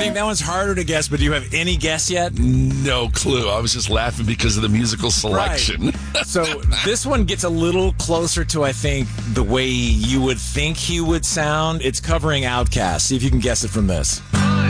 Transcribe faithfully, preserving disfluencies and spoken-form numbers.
think that one's harder to guess, but do you have any guess yet? No clue. I was just laughing because of the musical selection. Right. So this one gets a little closer to, I think, the way you would think he would sound. It's covering Outkast. See if you can guess it from this.